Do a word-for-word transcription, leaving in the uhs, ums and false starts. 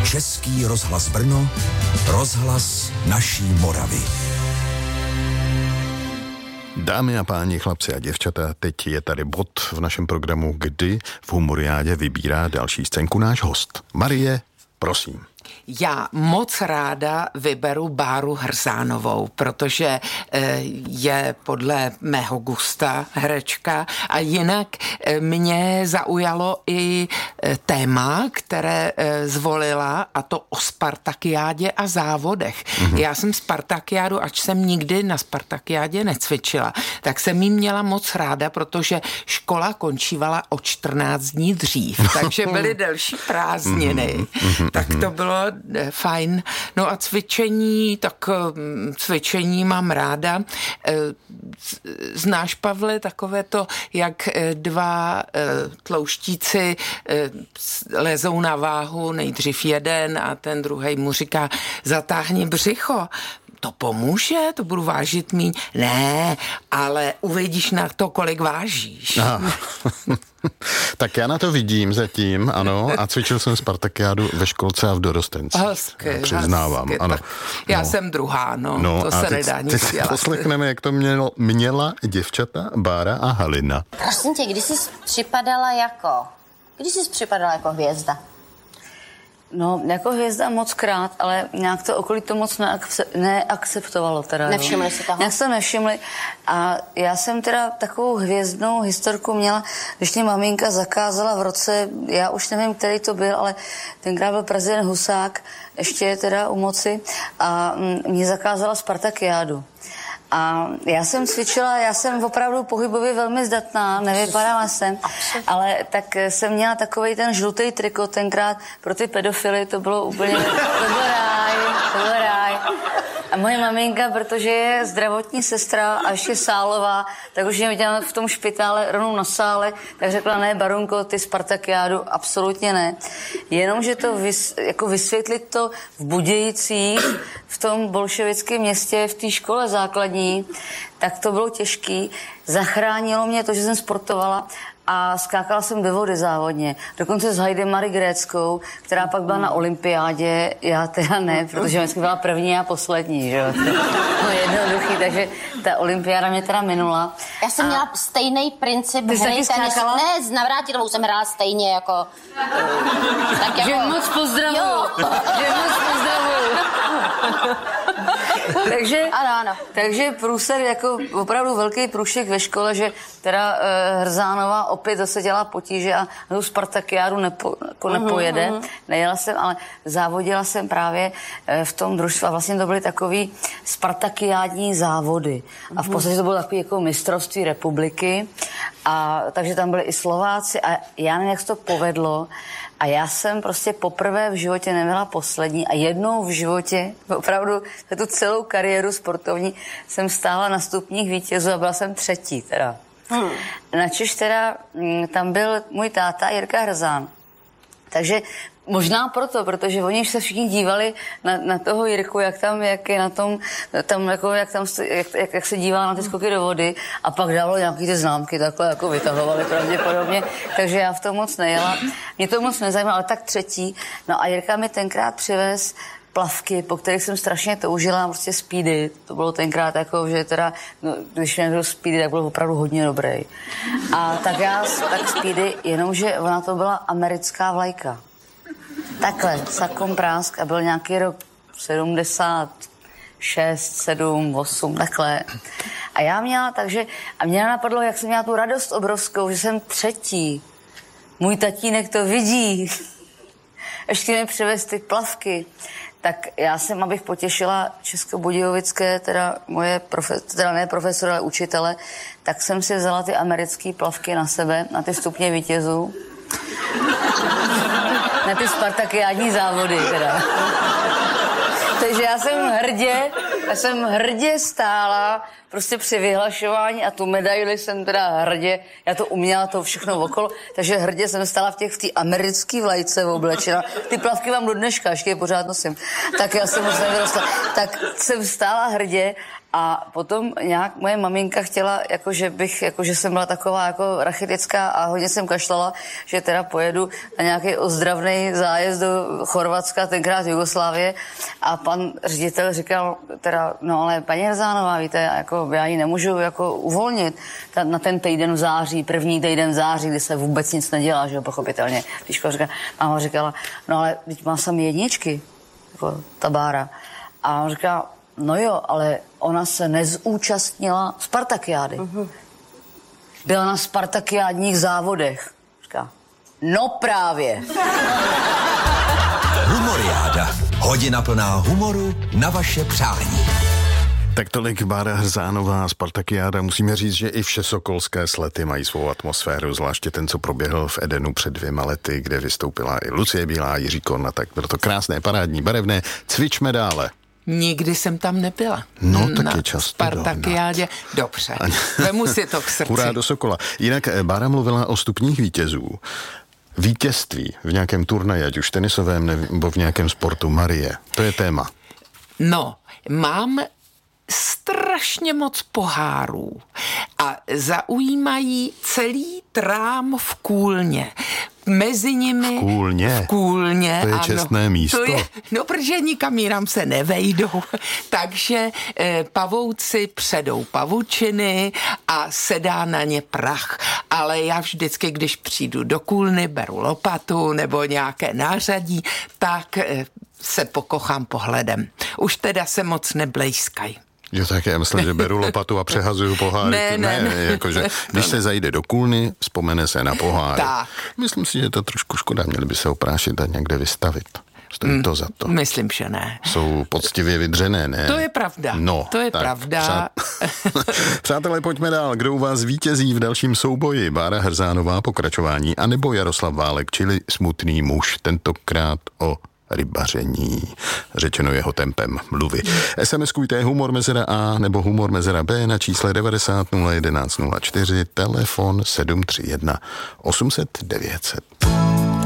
Český rozhlas Brno, rozhlas naší Moravy. Dámy a páni, chlapci a děvčata, teď je tady bod v našem programu, kdy v Humoriádě vybírá další scénku náš host. Marie, prosím. Já moc ráda vyberu Báru Hrzánovou, protože je podle mého gusta herečka a jinak mě zaujalo i téma, které zvolila, a to o Spartakiádě a závodech. Mm-hmm. Já jsem Spartakiádu, ač jsem nikdy na Spartakiádě necvičila, tak jsem jí měla moc ráda, protože škola končívala o čtrnáct dní dřív, takže byly delší prázdniny. Mm-hmm. Tak to bylo fajn. No a cvičení, tak cvičení mám ráda. Znáš, Pavle, takové to, jak dva tlouštíci lezou na váhu, nejdřív jeden a ten druhej mu říká, zatáhni břicho. To pomůže? To budu vážit míň? Ne, ale uvidíš na to, kolik vážíš. Tak já na to vidím zatím, ano, a cvičil jsem Spartakiádu ve školce a v dorostenci. Hezky, přiznávám, hezky, ano. Já no. jsem druhá, no, no to se teď, nedá nic dělat. Poslechneme, jak to mělo, měla děvčata Bára a Halina. Prosím tě, kdy jsi připadala jako, kdy jsi připadala jako hvězda? No, jako hvězda moc krát, ale nějak to okolí to moc neakce- neakceptovalo teda. Nevšimli si toho? Nějak se nevšimli. A já jsem teda takovou hvězdnou historku měla, když mě maminka zakázala v roce, já už nevím, který to byl, ale tenkrát byl prezident Husák, ještě teda u moci, a mě zakázala Spartakiádu. A já jsem cvičila, já jsem opravdu pohybově velmi zdatná, nevypadala jsem, ale tak jsem měla takovej ten žlutý trikot tenkrát pro ty pedofily, to bylo úplně, to byl ráj, to byl ráj. A moje maminka, protože je zdravotní sestra a ještě sálová, tak už mě viděla v tom špitále rovnou na sále, tak řekla, ne, Barunko, ty Spartakiádu, absolutně ne. Jenomže to vys, jako vysvětlit to v Budějicích, v tom bolševickém městě, v té škole základní, tak to bylo těžký. Zachránilo mě to, že jsem sportovala a skákala jsem do vody závodně. Dokonce s Heidemary Gréckou, která pak byla na olympiádě, já teda ne, protože vždycky byla první a poslední, že jo. No jednoduchý, takže ta olympiáda mě teda minula. Já jsem a... měla stejný princip hry tenis. Ne, s Navrátilovou jsem hrála stejně jako... Tak jako... Že moc pozdravuju. Že moc pozdravuju. takže, ano, ano. takže průser jako opravdu velký průšvih ve škole, že teda uh, Hrzánová opět zase dělá potíže a tu Spartakiádu nepo, jako nepojede. Uh-huh. Nejela jsem, ale závodila jsem právě uh, v tom družstvu a vlastně to byly takový spartakiádní závody. Uh-huh. A v podstatě to bylo takový jako mistrovství republiky. A takže tam byli i Slováci a já nevím, jak se to povedlo. A já jsem prostě poprvé v životě nebyla poslední a jednou v životě, opravdu tu celou kariéru sportovní, jsem stála na stupních vítězů a byla jsem třetí teda. Hmm. Načež teda tam byl můj táta Jirka Hrzán. Takže možná proto, protože oni se všichni dívali na, na toho Jirku, jak tam, jak je na tom, tam jako, jak, tam, jak, jak, jak se díval na ty skoky do vody a pak dávalo nějaký ty známky, takhle jako vytahovali pravděpodobně, takže já v tom moc nejela. Mě to moc nezajímalo, ale tak třetí. No a Jirka mi tenkrát přivez plavky, po kterých jsem strašně toužila, prostě speedy. To bylo tenkrát jako, že teda, no, když mě byl speedy, tak byl opravdu hodně dobrý. A tak já, tak speedy, jenomže ona to byla americká vlajka. Takhle, sakom prásk a byl nějaký rok sedmdesát šest, sedm, osm, takhle. A já měla, takže, a mě napadlo, jak jsem měla tu radost obrovskou, že jsem třetí. Můj tatínek to vidí. Ještě mi přivez ty plavky. Tak já jsem, abych potěšila českobudějovické, teda moje, profe, teda ne profesora, ale učitele, tak jsem si vzala ty americké plavky na sebe, na ty stupně vítězů. Na ty spartakiádní závody, teda. Takže já jsem hrdě, já jsem hrdě stála prostě při vyhlašování a tu medaili jsem teda hrdě, já to uměla to všechno okolo, takže hrdě jsem stála v těch v té americké vlajce oblečena. Ty plavky mám do dneška, ještě je pořád nosím. Tak já jsem moc nevyrostla. Tak jsem stála hrdě A potom nějak moje maminka chtěla, jako že bych, jako že jsem byla taková jako rachitická a hodně jsem kašlala, že teda pojedu na nějaký ozdravný zájezd do Chorvatska, tenkrát Jugoslávie. A pan ředitel říkal, teda, no ale paní Hrzánová, víte, jako já ji nemůžu jako uvolnit ta, na ten týden v září, první týden v září, kdy se vůbec nic nedělá, že jo, pochopitelně. Když říká, máma říkala, no ale teď má sami jedničky, jako ta Bára. A on říká, no jo, ale ona se nezúčastnila Spartakiády. Uh-huh. Byla na spartakiádních závodech. Říká, no právě. Humoriáda. Hodina plná humoru na vaše přání. Tak tolik Bára Hrzánová, Spartakiáda. Musíme říct, že i všesokolské slety mají svou atmosféru, zvláště ten, co proběhl v Edenu před dvěma lety, kde vystoupila i Lucie Bílá, Jiří Korna, tak bylo to krásné, parádní, barevné. Cvičme dále. Nikdy jsem tam nebyla. No, tak na je často Spartakiádě. Dobře, vemu si to k srdci. Hurá do Sokola. Jinak Bára mluvila o stupních vítězů. Vítězství v nějakém turnaji, ať už tenisovém nebo v nějakém sportu. Marie, to je téma. No, mám strašně moc pohárů a zaujímají celý trám v Kůlně. Mezi nimi... V Kůlně? V Kůlně, to je ano. čestné místo. To je, no, protože nikam jinam se nevejdou. Takže eh, pavouci předou pavučiny a sedá na ně prach. Ale já vždycky, když přijdu do Kůlny, beru lopatu nebo nějaké nářadí, tak eh, se pokochám pohledem. Už teda se moc neblejskají. Jo, tak já myslím, že beru lopatu a přehazuju poháry. Ne, ne, ne. Jakože, když se zajde do Kůlny, vzpomene se na poháry. Tak. Myslím si, že je to trošku škoda, měli by se oprášit a někde vystavit. Stojí mm, to za to. Myslím, že ne. Jsou poctivě vydřené, ne? To je pravda. No, to je tak, pravda. Přát... Přátelé, pojďme dál. Kdo u vás vítězí v dalším souboji? Bára Hrzánová, pokračování, anebo Jaroslav Válek, čili smutný muž, tentokrát o rybaření, řečeno jeho tempem mluvy. SMSkujte humor mezera A nebo humor mezera B na čísle devadesát nula jedenáct nula čtyři, telefon sedm tři jedna osm set devět set.